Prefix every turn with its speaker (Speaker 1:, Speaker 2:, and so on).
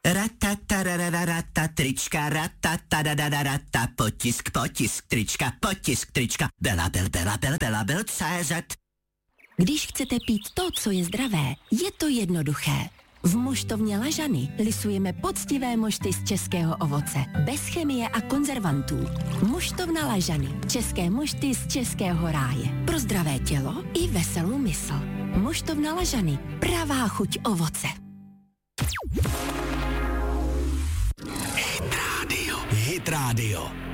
Speaker 1: Ratatarararata, trička, ratatadadadadata, potisk, trička, Belabel.cz.
Speaker 2: Když chcete pít to, co je zdravé, je to jednoduché. V moštovně Lažany lisujeme poctivé mošty z českého ovoce, bez chemie a konzervantů. Moštovna Lažany, české mošty z českého ráje. Pro zdravé tělo i veselou mysl. Moštovna Lažany, pravá chuť ovoce.
Speaker 3: Hit Radio.